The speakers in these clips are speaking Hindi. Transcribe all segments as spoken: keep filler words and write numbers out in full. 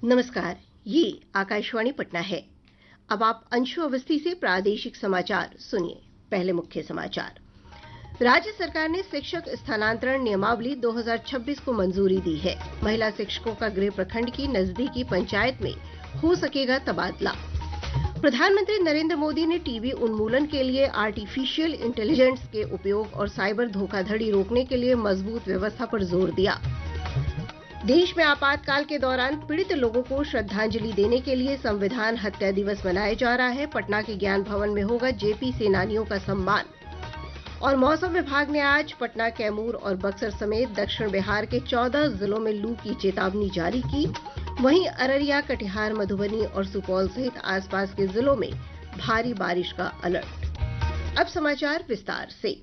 नमस्कार, ये आकाशवाणी पटना है। अब आप अंशु अवस्थी से प्रादेशिक समाचार सुनिए। पहले मुख्य समाचार। राज्य सरकार ने शिक्षक स्थानांतरण नियमावली दो हज़ार छब्बीस को मंजूरी दी है। महिला शिक्षकों का गृह प्रखंड की नजदीकी पंचायत में हो सकेगा तबादला। प्रधानमंत्री नरेंद्र मोदी ने टीबी उन्मूलन के लिए आर्टिफिशियल इंटेलिजेंस के उपयोग और साइबर धोखाधड़ी रोकने के लिए मजबूत व्यवस्था पर जोर दिया। देश में आपातकाल के दौरान पीड़ित लोगों को श्रद्धांजलि देने के लिए संविधान हत्या दिवस मनाया जा रहा है। पटना के ज्ञान भवन में होगा जेपी सेनानियों का सम्मान। और मौसम विभाग ने आज पटना, कैमूर और बक्सर समेत दक्षिण बिहार के चौदह जिलों में लू की चेतावनी जारी की। वहीं अररिया, कटिहार, मधुबनी और सुपौल सहित आसपास के जिलों में भारी बारिश का अलर्ट। अब समाचार विस्तार से।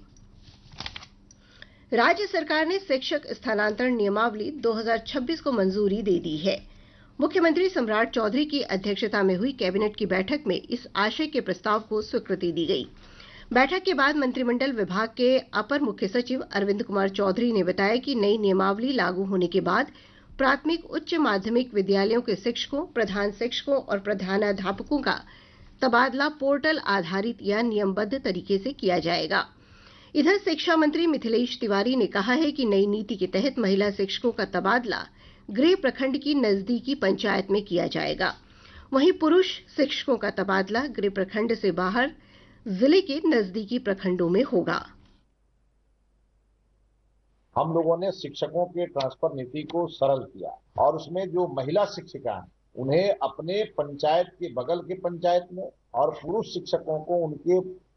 राज्य सरकार ने शिक्षक स्थानांतरण नियमावली दो हज़ार छब्बीस को मंजूरी दे दी है। मुख्यमंत्री सम्राट चौधरी की अध्यक्षता में हुई कैबिनेट की बैठक में इस आशय के प्रस्ताव को स्वीकृति दी गई। बैठक के बाद मंत्रिमंडल विभाग के अपर मुख्य सचिव अरविंद कुमार चौधरी ने बताया कि नई नियमावली लागू होने के बाद प्राथमिक उच्च माध्यमिक विद्यालयों के शिक्षकों, प्रधान शिक्षकों और प्रधानाध्यापकों का तबादला पोर्टल आधारित या नियमबद्ध तरीके से किया जाएगा। इधर शिक्षा मंत्री मिथिलेश तिवारी ने कहा है कि नई नीति के तहत महिला शिक्षकों का तबादला गृह प्रखंड की नजदीकी पंचायत में किया जाएगा। वहीं पुरुष शिक्षकों का तबादला गृह प्रखंड से बाहर जिले के नजदीकी प्रखंडों में होगा। हम लोगों ने शिक्षकों के ट्रांसफर नीति को सरल किया और उसमें जो महिला शिक्षिका हैं उन्हें अपने पंचायत के बगल के पंचायत में और पुरुष शिक्षकों को उनके